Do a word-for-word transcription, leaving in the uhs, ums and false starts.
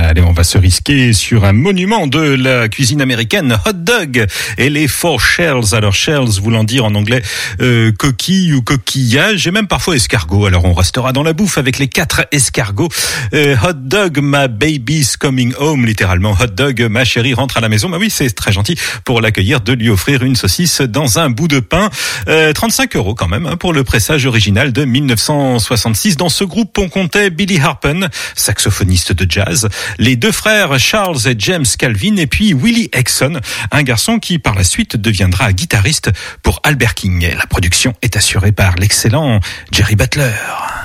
Allez, on va se risquer sur un monument de la cuisine américaine, hot dog et les four shells. Alors shells voulant dire en anglais euh, coquille ou coquillage et même parfois escargot. Alors on restera dans la bouffe avec les quatre escargots. Euh, hot dog, my baby's coming home, littéralement. Hot dog, ma chérie rentre à la maison. Bah oui, c'est très gentil pour l'accueillir de lui offrir une saucisse dans un bout de pain. Euh, trente-cinq euros quand même hein, pour le pressage original de mille neuf cent soixante-six. Dans ce groupe, on comptait Billy Harpen, saxophoniste de jazz, les deux frères Charles et James Calvin et puis Willie Exon, un garçon qui par la suite deviendra guitariste pour Albert King. La production est assurée par l'excellent Jerry Butler.